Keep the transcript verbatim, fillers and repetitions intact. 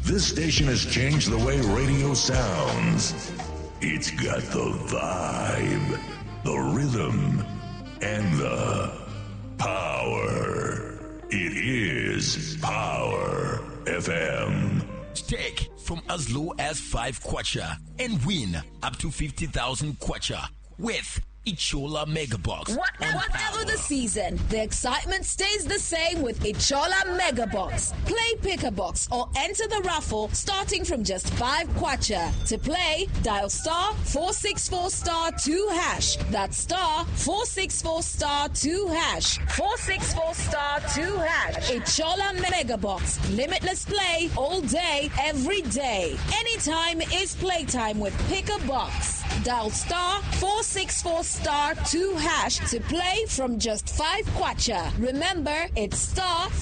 This station has changed the way radio sounds. It's got the vibe, the rhythm, and the power. It is Power F M. Take from as low as five kwacha and win up to fifty thousand kwacha with Ichola Megabox. Whatever, whatever the season, the excitement stays the same with Ichola Megabox. Play Pick a Box or enter the raffle starting from just five kwacha. To play, dial star four six four star two hash. That's star four six four star two hash. four six four star two hash. Ichola Megabox. Limitless play all day, every day. Anytime is playtime with Pick a Box. Dial star four six four star two hash to play from just five kwacha. Remember, it's star